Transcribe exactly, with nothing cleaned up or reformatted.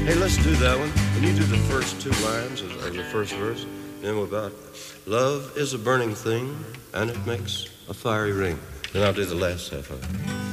Hey, let's do that one. Can you do the first two lines of, of the first verse? Then we're about, love is a burning thing, and it makes a fiery ring. Then I'll do the last half of it.